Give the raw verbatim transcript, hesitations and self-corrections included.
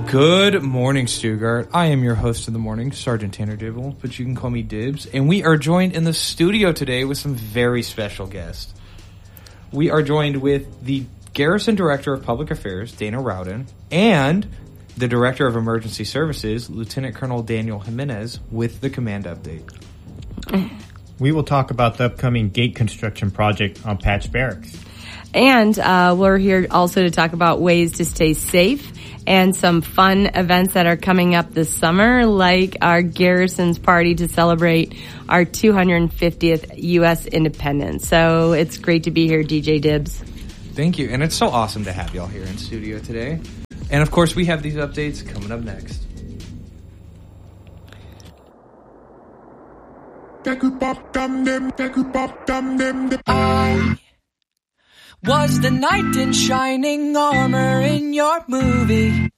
Good morning, Stuttgart. I am your host of the morning, Sergeant Tanner Dibble, but you can call me Dibs. And we are joined in the studio today with some very special guests. We are joined with the Garrison Director of Public Affairs, Dana Rowden, and the Director of Emergency Services, Lieutenant Colonel Daniel Jimenez, with the command update. We will talk about the upcoming gate construction project on Patch Barracks. And uh, we're here also to talk about ways to stay safe and some fun events that are coming up this summer, like our Garrison's party to celebrate our two hundred fiftieth U S independence. So it's great to be here, D J Dibs. Thank you. And it's so awesome to have y'all here in studio today. And of course, we have these updates coming up next. I was the knight in shining armor in your movie.